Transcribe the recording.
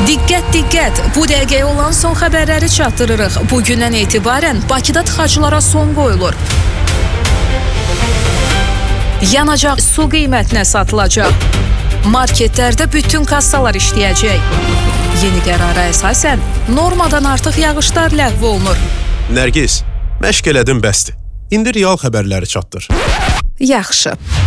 Diqqət, bu dəqiqəyə olan son xəbərləri çatdırırıq. Bugündən etibarən Bakıda tıxaclara son qoyulur. Yanacaq su qiymətinə satılacaq. Marketlərdə bütün kassalar işləyəcək. Yeni qərara əsasən normadan artıq yağışlar ləğv olunur. Nərgiz, məşq elədin bəsdir. İndi real xəbərləri çatdır. Yaxşı.